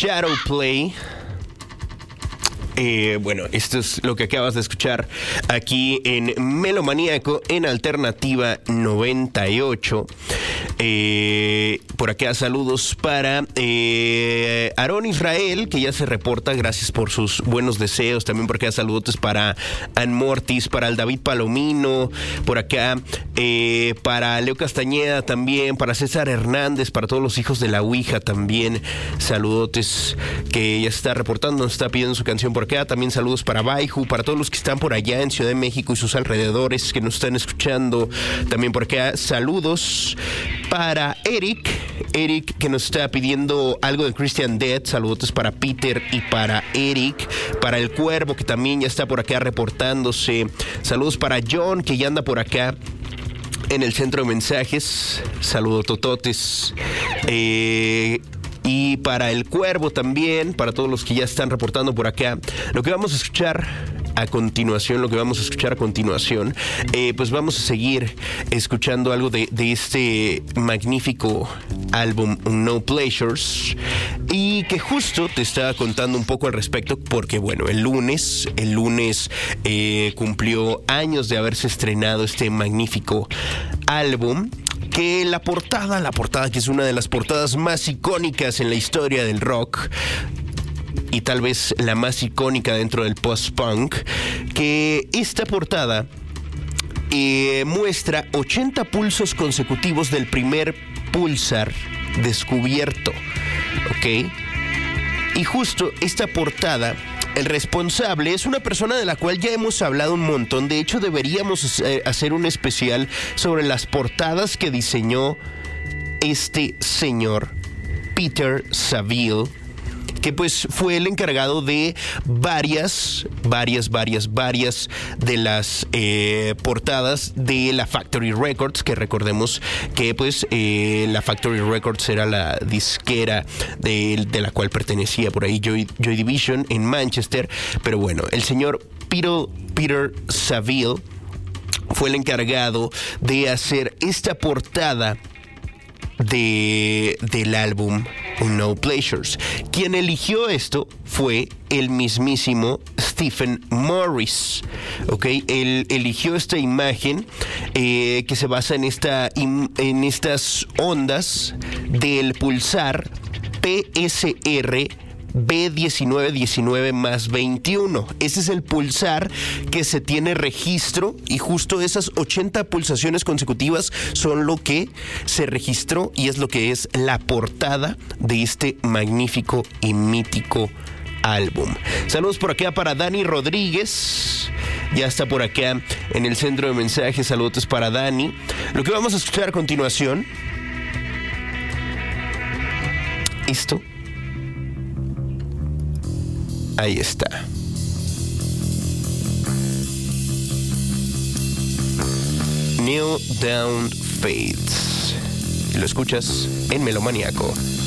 Shadowplay. Bueno, esto es lo que acabas de escuchar aquí en Melomaníaco en Alternativa 98. Por acá saludos para Aarón Israel, que ya se reporta, gracias por sus buenos deseos. También por acá saludos para Ann Mortis, para el David Palomino, por acá para Leo Castañeda también, para César Hernández, para todos los hijos de la Ouija también. Saludotes que ya se está reportando, nos está pidiendo su canción por acá. También saludos para Baiju, para todos los que están por allá en Ciudad de México y sus alrededores que nos están escuchando. También por acá saludos para Eric que nos está pidiendo algo de Christian Death. Saludos para Peter y para Eric. Para el Cuervo, que también ya está por acá reportándose. Saludos para John, que ya anda por acá en el centro de mensajes. Saludos tototes. Y para el Cuervo también, para todos los que ya están reportando por acá. Lo que vamos a escuchar a continuación, pues vamos a seguir escuchando algo de este magnífico álbum No Pleasures, y que justo te estaba contando un poco al respecto, porque bueno, el lunes cumplió años de haberse estrenado este magnífico álbum, que la portada que es una de las portadas más icónicas en la historia del rock, y tal vez la más icónica dentro del post-punk, que esta portada muestra 80 pulsos consecutivos del primer pulsar descubierto, ¿ok? Y justo esta portada, el responsable es una persona de la cual ya hemos hablado un montón. De hecho, deberíamos hacer un especial sobre las portadas que diseñó este señor, Peter Saville, que pues fue el encargado de varias de las portadas de la Factory Records, que recordemos que pues la Factory Records era la disquera de la cual pertenecía por ahí Joy Division en Manchester. Pero bueno, el señor Peter Saville fue el encargado de hacer esta portada del álbum No Pleasures. Quien eligió esto fue el mismísimo Stephen Morris, ¿ok? Él eligió esta imagen que se basa en estas ondas del pulsar PSR B1919 más 21. Ese es el pulsar que se tiene registro, y justo esas 80 pulsaciones consecutivas son lo que se registró y es lo que es la portada de este magnífico y mítico álbum. Saludos por acá para Dani Rodríguez, ya está por acá en el centro de mensajes. Saludos para Dani. Lo que vamos a escuchar a continuación, esto. Ahí está. Kneel Down Fades. Lo escuchas en Melomaníaco.